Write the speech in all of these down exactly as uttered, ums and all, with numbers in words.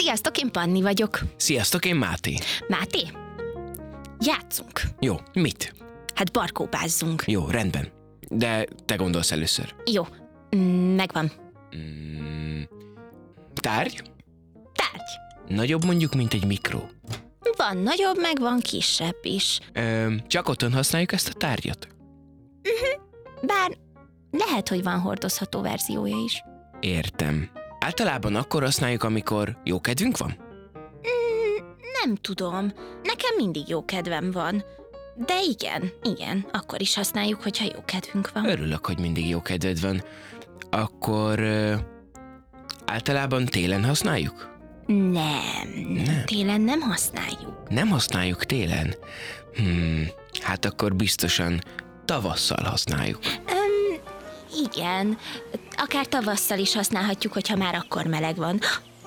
Sziasztok, én Panni vagyok. Sziasztok, én Máté. Máté? Játszunk. Jó, mit? Hát barkóbázzunk. Jó, rendben. De te gondolsz először. Jó, mm, megvan. Mm, tárgy? Tárgy. Nagyobb mondjuk, mint egy mikro. Van nagyobb, meg van kisebb is. Ö, csak otthon használjuk ezt a tárgyat? Bár lehet, hogy van hordozható verziója is. Értem. Általában akkor használjuk, amikor jó kedvünk van? Mm, nem tudom. Nekem mindig jó kedvem van. De igen, igen, akkor is használjuk, hogyha jó kedvünk van. Örülök, hogy mindig jó kedved van. Akkor ö, általában télen használjuk? Nem, Nem. télen nem használjuk. Nem használjuk télen? Hmm, hát akkor biztosan tavasszal használjuk. Um, igen, akár tavasszal is használhatjuk, hogyha már akkor meleg van.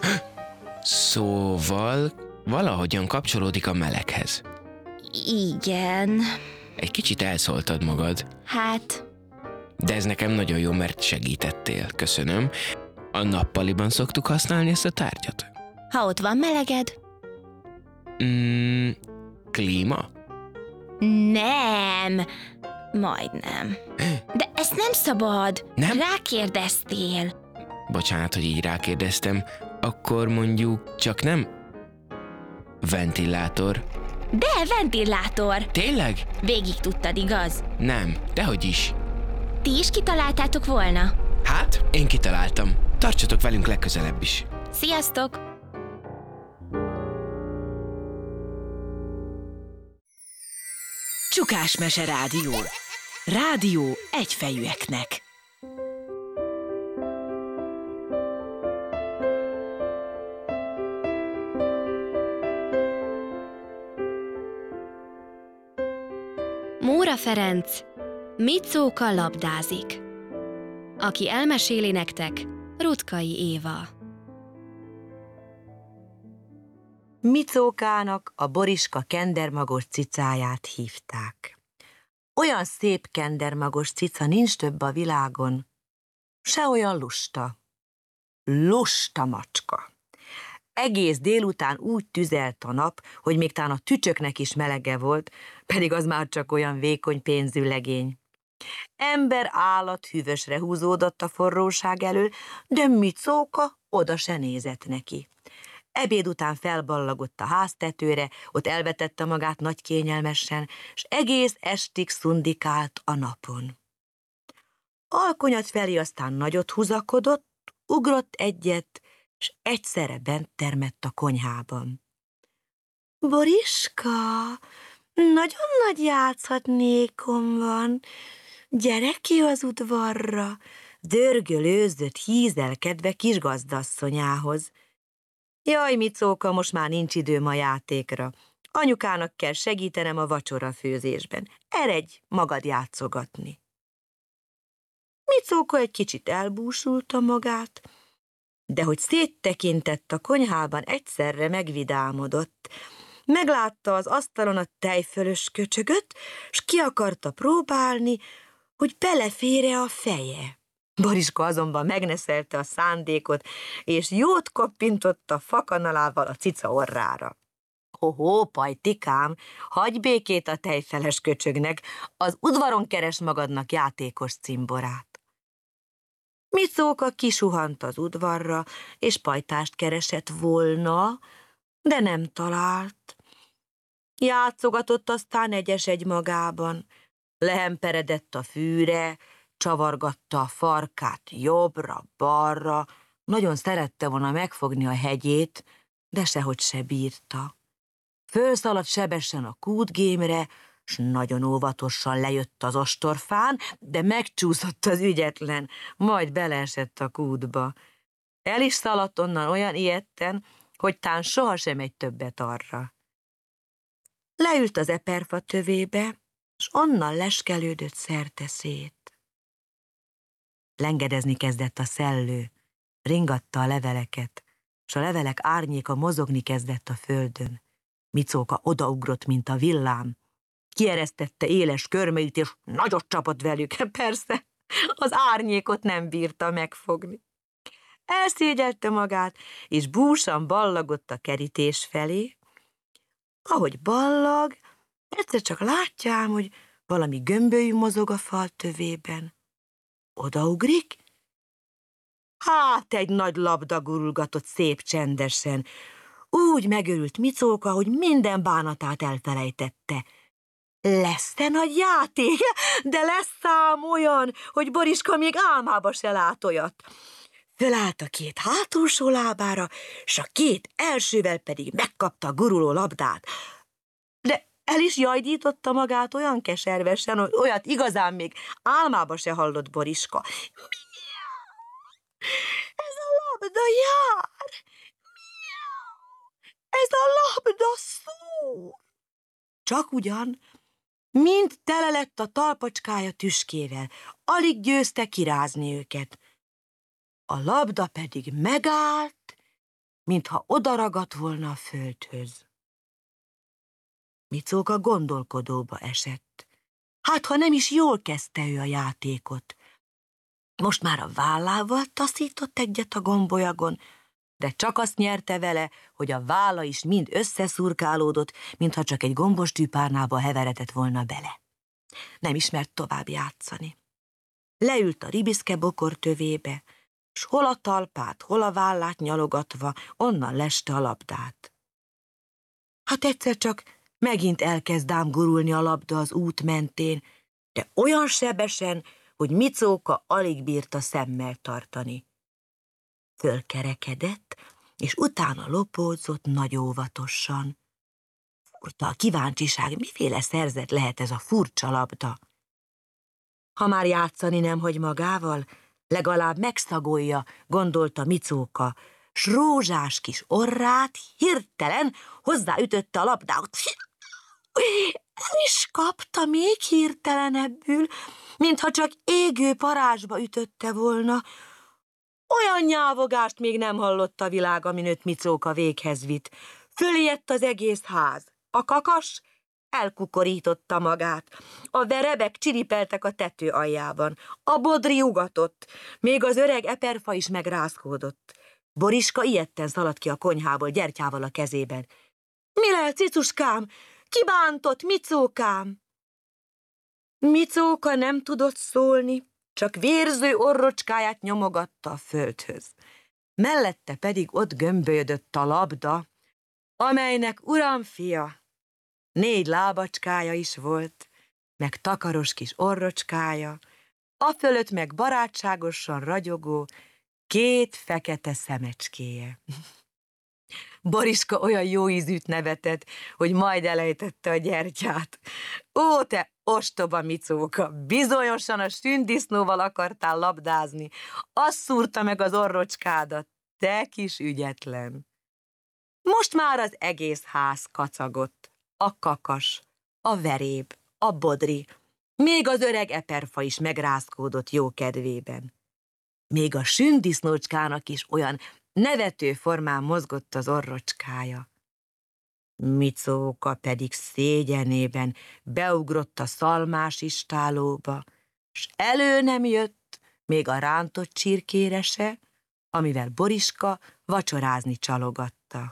Szóval valahogyan kapcsolódik a meleghez. Igen, Egy kicsit elszóltad magad, hát de ez nekem nagyon jó, mert segítettél. Köszönöm. A nappaliban szoktuk használni ezt a tárgyat? ha ott van meleged. Mm, klíma? Nem, majdnem. De ezt nem szabad. Nem? Rákérdeztél. Bocsánat, hogy így rákérdeztem. Akkor mondjuk csak nem ventilátor. De ventilátor. Tényleg? Végig tudtad, igaz? Nem, dehogy is. Ti is kitaláltátok volna? Hát, én kitaláltam. Tartsatok velünk legközelebb is. Sziasztok! Csukásmese Rádió. Rádió egyfejűeknek. Móra Ferenc, Micóka labdázik. Aki elmeséli nektek, Rutkai Éva. Micókának a Boriska kendermagos cicáját hívták. Olyan szép kendermagos cica nincs több a világon, se olyan lusta. Lusta macska. Egész délután úgy tüzelt a nap, hogy még tán a tücsöknek is melege volt, pedig az már csak olyan vékony pénzű legény. Ember állat hűvösre húzódott a forróság elől, de Micóka oda se nézett neki. Ebéd után felballagott a háztetőre, ott elvetette magát nagy kényelmesen, s egész estig szundikált a napon. Alkonyat felé aztán nagyot húzakodott, ugrott egyet, s egyszerre bent termett a konyhában. Boriska, nagyon nagy játszhatnékom van, gyere ki az udvarra, dörgölőzött hízelkedve kisgazdasszonyához. Jaj, Micóka, most már nincs időm a játékra. Anyukának kell segítenem a vacsorafőzésben. Eredj magad játszogatni. Micóka egy kicsit elbúsulta magát, de hogy széttekintett a konyhában, egyszerre megvidámodott. Meglátta az asztalon a tejfölös köcsögöt, s ki akarta próbálni, hogy belefér-e a feje. Boriska azonban megneszelte a szándékot, és jót koppintott a fakanalával a cica orrára. Ho-ho, pajtikám, hagyj békét a tejfeles köcsögnek, az udvaron keres magadnak játékos cimborát. Micóka kisuhant az udvarra, és pajtást keresett volna, de nem talált. Játszogatott aztán egyes egy magában, lehemperedett a fűre, csavargatta a farkát jobbra-balra, nagyon szerette volna megfogni a hegyét, de sehogy se bírta. Fölszaladt sebesen a kútgémre, s nagyon óvatosan lejött az ostorfán, de megcsúszott az ügyetlen, majd beleesett a kútba. El is szaladt onnan olyan ijedten, hogy tán sohasem megy többet arra. Leült az eperfa tövébe, s onnan leskelődött szerte szét. Lengedezni kezdett a szellő, ringatta a leveleket, s a levelek árnyéka mozogni kezdett a földön. Micóka odaugrott, mint a villám. Kieresztette éles körmeit, és nagyot csapott velük. Persze, az árnyékot nem bírta megfogni. elszégyelte magát, és búsan ballagott a kerítés felé. Ahogy ballag, egyszer csak látja ám, hogy valami gömbölyű mozog a fal tövében. Odaugrik? Hát egy nagy labda gurulgatott szép csendesen. Úgy megörült Micóka, hogy minden bánatát elfelejtette. Lesz-e nagy játék? De lesz ám olyan, hogy Boriska még álmába se lát olyat. Fölállt a két hátulsó lábára, s a két elsővel pedig megkapta a guruló labdát. De el is jajdította magát olyan keservesen, hogy olyat igazán még álmába se hallott Boriska. Ez a labda jár! Ez a labda szúr! Csak ugyan, mind tele lett a talpacskája tüskével, alig győzte kirázni őket. A labda pedig megállt, mintha odaragadt volna a földhöz. Micóka gondolkodóba esett. Hát, ha nem is jól kezdte ő a játékot. Most már a vállával taszított egyet a gombolyagon, de csak azt nyerte vele, hogy a válla is mind összeszurkálódott, mintha csak egy gombos tűpárnába heveredett volna bele. Nem ismert tovább játszani. Leült a ribiszke bokor tövébe, s hol a talpát, hol a vállát nyalogatva, onnan leste a labdát. Hát egyszer csak megint elkezd ám gurulni a labda az út mentén, de olyan sebesen, hogy Micóka alig bírta szemmel tartani. Fölkerekedett, és utána lopódzott nagy óvatosan. Furta a kíváncsiság, miféle szerzet lehet ez a furcsa labda. Ha már játszani nem hagy magával, legalább megszagolja, gondolta Micóka, s rózsás kis orrát hirtelen hozzáütötte a labdához. El is kapta még hirtelenebbül, mintha csak égő parázsba ütötte volna. Olyan nyávogást még nem hallott a világ, amin őt Micóka véghez vitt. Fölijedt az egész ház. A kakas elkukorította magát. A verebek csiripeltek a tető aljában. A bodri ugatott. Még az öreg eperfa is megrázkódott. Boriska ijedten szaladt ki a konyhából gyertyával a kezében. Mi lehet, cicuskám? Ki bántott, Micókám? Micóka nem tudott szólni, csak vérző orrocskáját nyomogatta a földhöz. Mellette pedig ott gömbölyödött a labda, amelynek uram fia, négy lábacskája is volt, meg takaros kis orrocskája, afölött meg barátságosan ragyogó két fekete szemecskéje. Boriska olyan jó ízűt nevetett, hogy majd elejtette a gyertyát. Ó, te ostoba Micóka, bizonyosan a sündisznóval akartál labdázni. Azt szúrta meg az orrocskádat, te kis ügyetlen. Most már az egész ház kacagott. A kakas, a veréb, a bodri, még az öreg eperfa is megrázkódott jó kedvében. Még a sündisznócskának is olyan nevető formán mozgott az orrocskája. Micóka pedig szégyenében beugrott a szalmás istálóba, s elő nem jött még a rántott csirkére se, amivel Boriska vacsorázni csalogatta.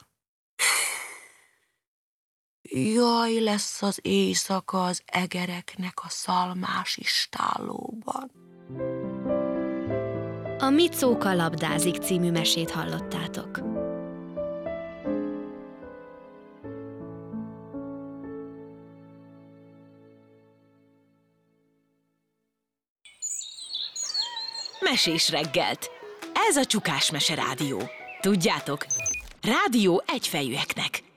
Jaj, lesz az éjszaka az egereknek a szalmás istálóban. A Micóka labdázik című mesét hallottátok. Mesés reggelt! Ez a Csukás Mese Rádió. Tudjátok, rádió egyfejűeknek.